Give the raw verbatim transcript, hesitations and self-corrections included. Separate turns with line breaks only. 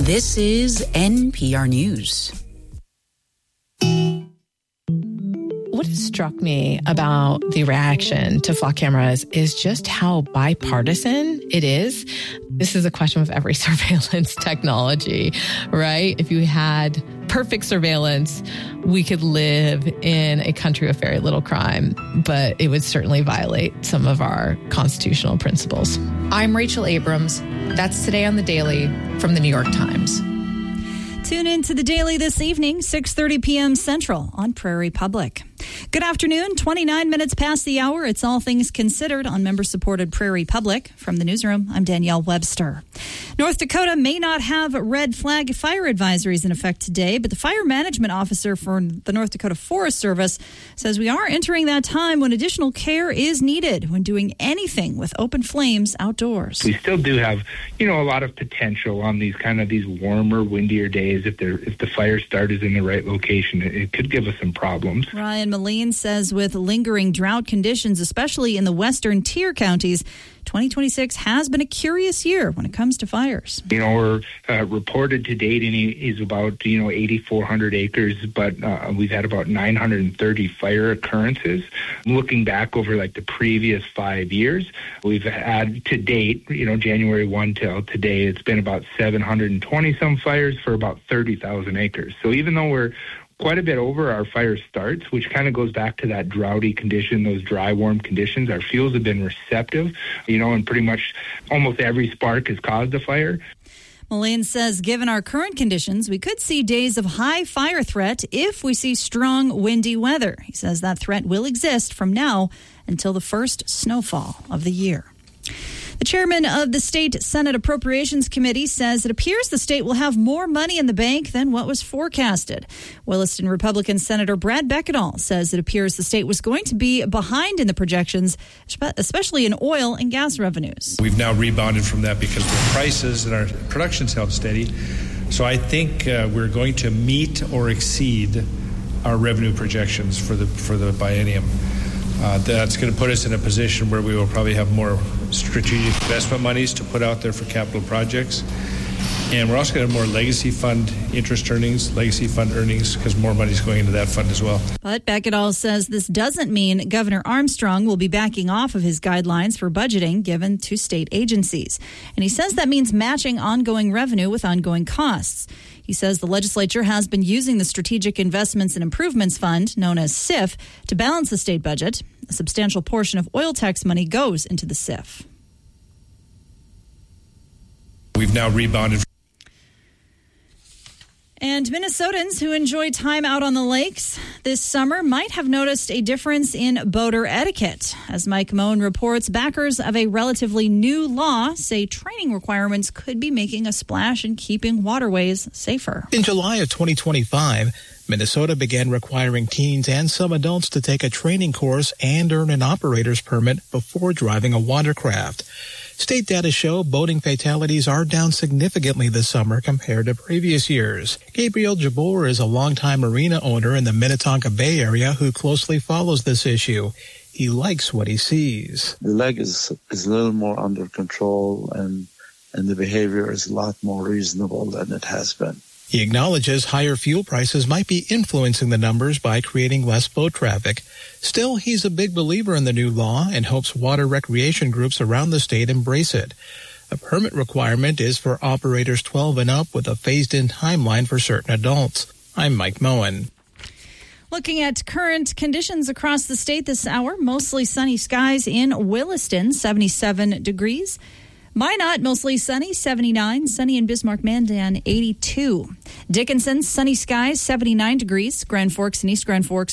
This is N P R News.
What has struck me about the reaction to flock cameras is just how bipartisan it is. This is a question with every surveillance technology, right? If you had perfect surveillance, we could live in a country with very little crime, but it would certainly violate some of our constitutional principles.
I'm Rachel Abrams. That's Today on the Daily from the New York Times.
Tune in to The Daily this evening, six thirty p.m. Central on Prairie Public. Good afternoon, twenty-nine minutes past the hour. It's All Things Considered on member-supported Prairie Public. From the newsroom, I'm Danielle Webster. North Dakota may not have red flag fire advisories in effect today, but the fire management officer for the North Dakota Forest Service says we are entering that time when additional care is needed when doing anything with open flames outdoors.
We still do have, you know, a lot of potential on these kind of these warmer, windier days. If there, if the fire start is in the right location, it, it could give us some problems.
Ryan Moline says with lingering drought conditions, especially in the western tier counties, twenty twenty-six has been a curious year when it comes to fires.
You know, we're uh, reported to date is about, you know, eighty-four hundred acres, but uh, we've had about nine hundred thirty fire occurrences. Looking back over like the previous five years, we've had to date, you know, January first till today, it's been about seven hundred twenty some fires for about thirty thousand acres. So even though we're quite a bit over our fire starts, which kind of goes back to that droughty condition, those dry, warm conditions. Our fuels have been receptive, you know, and pretty much almost every spark has caused a fire.
Moline says given our current conditions, we could see days of high fire threat if we see strong, windy weather. He says that threat will exist from now until the first snowfall of the year. The chairman of the State Senate Appropriations Committee says it appears the state will have more money in the bank than what was forecasted. Williston Republican Senator Brad Beckedahl says it appears the state was going to be behind in the projections, especially in oil and gas revenues.
We've now rebounded from that because the prices and our production's held steady. So I think uh, we're going to meet or exceed our revenue projections for the for the biennium. Uh, that's going to put us in a position where we will probably have more strategic investment monies to put out there for capital projects. And we're also going to have more legacy fund interest earnings, legacy fund earnings, because more money is going into that fund as well.
But Beckedahl says this doesn't mean Governor Armstrong will be backing off of his guidelines for budgeting given to state agencies. And he says that means matching ongoing revenue with ongoing costs. He says the legislature has been using the Strategic Investments and Improvements Fund, known as S I F, to balance the state budget. A substantial portion of oil tax money goes into the S I F.
We've now rebounded.
And Minnesotans who enjoy time out on the lakes this summer might have noticed a difference in boater etiquette. As Mike Moen reports, backers of a relatively new law say training requirements could be making a splash in keeping waterways safer.
In July of twenty twenty-five, Minnesota began requiring teens and some adults to take a training course and earn an operator's permit before driving a watercraft. State data show boating fatalities are down significantly this summer compared to previous years. Gabriel Jabor is a longtime marina owner in the Minnetonka Bay area who closely follows this issue. He likes what he sees.
The leg is, is a little more under control, and, and the behavior is a lot more reasonable than it has been.
He acknowledges higher fuel prices might be influencing the numbers by creating less boat traffic. Still, he's a big believer in the new law and hopes water recreation groups around the state embrace it. A permit requirement is for operators twelve and up with a phased-in timeline for certain adults. I'm Mike Moen.
Looking at current conditions across the state this hour, mostly sunny skies in Williston, seventy-seven degrees. Minot, mostly sunny, seventy-nine. Sunny in Bismarck-Mandan, eighty-two. Dickinson, sunny skies, seventy-nine degrees. Grand Forks and East Grand Forks,